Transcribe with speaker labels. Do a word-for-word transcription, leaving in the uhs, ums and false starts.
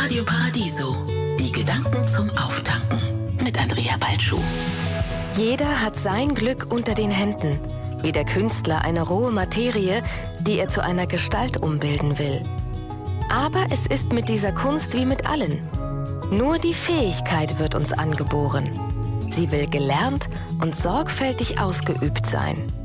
Speaker 1: Radio Paradiso. Die Gedanken zum Auftanken mit Andrea Balschuh.
Speaker 2: Jeder hat sein Glück unter den Händen, wie der Künstler eine rohe Materie, die er zu einer Gestalt umbilden will. Aber es ist mit dieser Kunst wie mit allen. Nur die Fähigkeit wird uns angeboren. Sie will gelernt und sorgfältig ausgeübt sein.